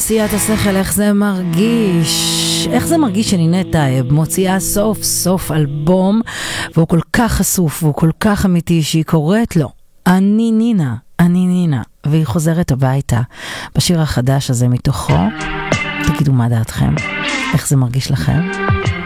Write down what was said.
נשיאת השכל, איך זה מרגיש? איך זה מרגיש שנינת טייב מוציאה סוף סוף אלבום, והוא כל כך חשוף והוא כל כך אמיתי שהיא קוראת לו אני נינה, אני נינה, והיא חוזרת הביתה בשיר החדש הזה מתוכו. תגידו מה דעתכם? איך זה מרגיש לכם?